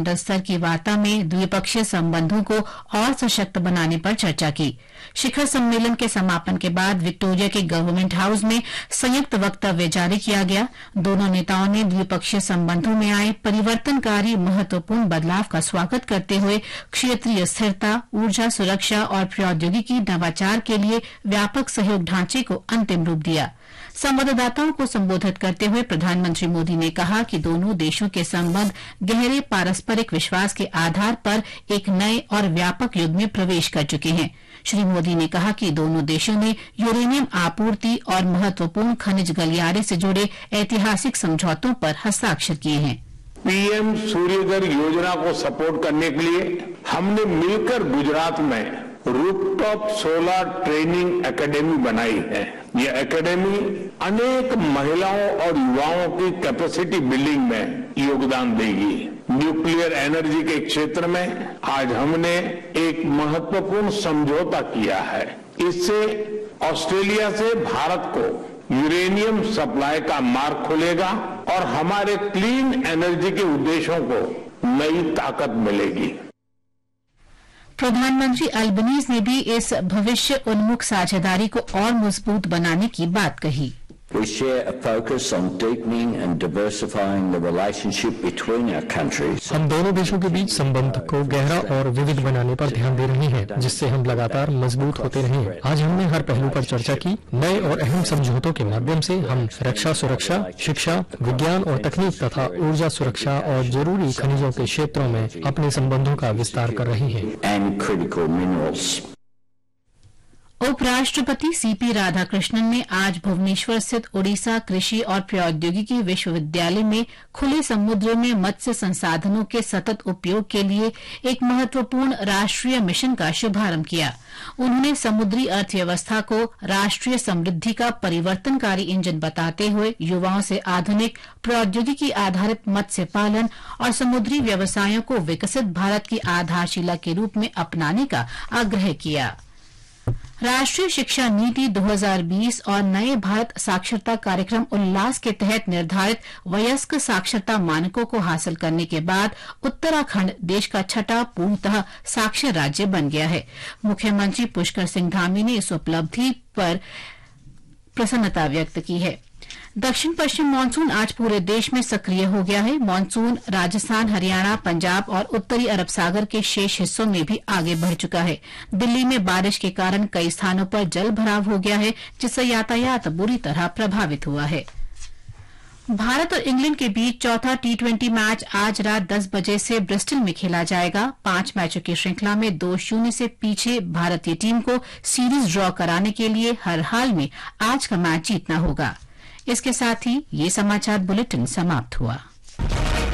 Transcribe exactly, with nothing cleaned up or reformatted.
शिष्टमंडल स्तर की वार्ता में द्विपक्षीय संबंधों को और सशक्त बनाने पर चर्चा की। शिखर सम्मेलन के समापन के बाद विक्टोरिया के गवर्नमेंट हाउस में संयुक्त वक्तव्य जारी किया गया। दोनों नेताओं ने द्विपक्षीय संबंधों में आए परिवर्तनकारी महत्वपूर्ण बदलाव का स्वागत करते हुए क्षेत्रीय स्थिरता, ऊर्जा सुरक्षा और प्रौद्योगिकी नवाचार के लिए व्यापक सहयोग ढांचे को अंतिम रूप दिया। संवाददाताओं को संबोधित करते हुए प्रधानमंत्री मोदी ने कहा कि दोनों देशों के संबंध गहरे पारस्परिक विश्वास के आधार पर एक नए और व्यापक युग में प्रवेश कर चुके हैं। श्री मोदी ने कहा कि दोनों देशों ने यूरेनियम आपूर्ति और महत्वपूर्ण खनिज गलियारे से जुड़े ऐतिहासिक समझौतों पर हस्ताक्षर किए हैं। पीएम सूर्यघर योजना को सपोर्ट करने के लिए हमने मिलकर गुजरात में रूफटॉप सोलर ट्रेनिंग एकेडमी बनाई है। ये एकेडमी अनेक महिलाओं और युवाओं की कैपेसिटी बिल्डिंग में योगदान देगी। न्यूक्लियर एनर्जी के क्षेत्र में आज हमने एक महत्वपूर्ण समझौता किया है। इससे ऑस्ट्रेलिया से भारत को यूरेनियम सप्लाई का मार्ग खुलेगा और हमारे क्लीन एनर्जी के उद्देश्यों को नई ताकत मिलेगी। प्रधानमंत्री अल्बनीज ने भी इस भविष्य उन्मुख साझेदारी को और मजबूत बनाने की बात कही। We share a focus on deepening and diversifying the relationship between our countries. हम दोनों देशों के बीच संबंध को गहरा और विविध बनाने पर ध्यान दे रहे हैं, जिससे हम लगातार मजबूत होते रहें। आज हमने हर पहलू पर चर्चा की। नए और अहम समझौतों के माध्यम से हम रक्षा सुरक्षा, शिक्षा, विज्ञान और तकनीक तथा ऊर्जा सुरक्षा और जरूरी खनिजों के क्षेत्रों में अपने संबंधों का विस्तार कर रहे हैं। And critical minerals. उपराष्ट्रपति सीपी राधाकृष्णन ने आज भुवनेश्वर स्थित ओडिशा कृषि और प्रौद्योगिकी विश्वविद्यालय में खुले समुद्र में मत्स्य संसाधनों के सतत उपयोग के लिए एक महत्वपूर्ण राष्ट्रीय मिशन का शुभारंभ किया। उन्होंने समुद्री अर्थव्यवस्था को राष्ट्रीय समृद्धि का परिवर्तनकारी इंजन बताते हुए युवाओं से आधुनिक प्रौद्योगिकी आधारित मत्स्य पालन और समुद्री व्यवसायों को विकसित भारत की आधारशिला के रूप में अपनाने का आग्रह किया। राष्ट्रीय शिक्षा नीति दो हज़ार बीस और नए भारत साक्षरता कार्यक्रम उल्लास के तहत निर्धारित वयस्क साक्षरता मानकों को हासिल करने के बाद उत्तराखंड देश का छठा पूर्णतः साक्षर राज्य बन गया है। मुख्यमंत्री पुष्कर सिंह धामी ने इस उपलब्धि पर प्रसन्नता व्यक्त की है। दक्षिण पश्चिम मानसून आज पूरे देश में सक्रिय हो गया है। मानसून राजस्थान, हरियाणा, पंजाब और उत्तरी अरब सागर के शेष हिस्सों में भी आगे बढ़ चुका है। दिल्ली में बारिश के कारण कई स्थानों पर जल भराव हो गया है, जिससे यातायात बुरी तरह प्रभावित हुआ है। भारत और इंग्लैंड के बीच चौथा टी ट्वेंटी मैच आज रात दस बजे से ब्रिस्टल में खेला जाएगा। पांच मैचों की श्रृंखला में दो शून्य से पीछे भारतीय टीम को सीरीज ड्रॉ कराने के लिए हर हाल में आज का मैच जीतना होगा। इसके साथ ही ये समाचार बुलेटिन समाप्त हुआ।